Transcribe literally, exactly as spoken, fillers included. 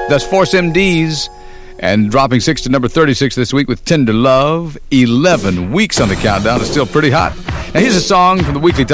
That's Force M Ds. And dropping six to number thirty-six this week with Tender Love. eleven weeks on the countdown. It's still pretty hot. Now, here's a song from the Weekly Top